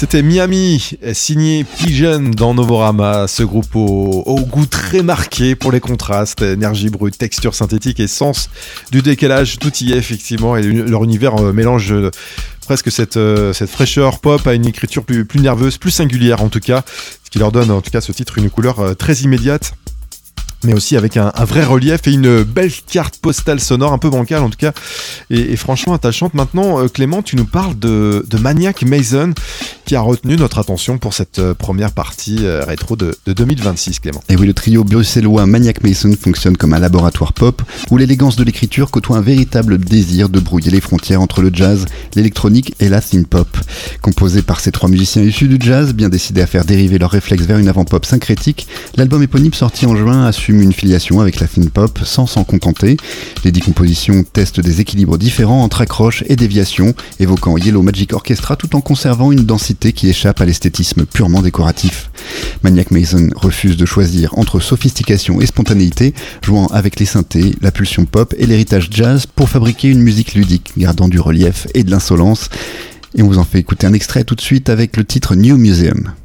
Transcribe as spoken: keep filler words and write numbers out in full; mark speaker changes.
Speaker 1: C'était Miami, signé Pigeon dans Novorama, ce groupe au, au goût très marqué pour les contrastes, énergie brute, texture synthétique et sens du décalage, tout y est effectivement, et leur univers euh, mélange euh, presque cette, euh, cette fraîcheur pop à une écriture plus, plus nerveuse, plus singulière en tout cas, ce qui leur donne en tout cas ce titre une couleur euh, très immédiate, mais aussi avec un, un vrai relief et une belle carte postale sonore, un peu bancale en tout cas, et, et franchement attachante. Maintenant, euh, Clément, tu nous parles de, de Maniac Mason, qui a retenu notre attention pour cette euh, première partie euh, rétro de, de deux mille vingt-six, Clément.
Speaker 2: Et oui, le trio bruxellois Maniac Mason fonctionne comme un laboratoire pop, où l'élégance de l'écriture côtoie un véritable désir de brouiller les frontières entre le jazz, l'électronique et la synth-pop. Composé par ces trois musiciens issus du jazz, bien décidés à faire dériver leurs réflexes vers une avant-pop syncrétique, l'album éponyme sorti en juin assume une filiation avec la synth-pop sans s'en contenter. Les dix compositions testent des équilibres différents entre accroches et déviations, évoquant Yellow Magic Orchestra tout en conservant une densité qui échappe à l'esthétisme purement décoratif. Maniac Mason refuse de choisir entre sophistication et spontanéité, jouant avec les synthés, la pulsion pop et l'héritage jazz pour fabriquer une musique ludique, gardant du relief et de l'insolence. Et on vous en fait écouter un extrait tout de suite avec le titre New Museum.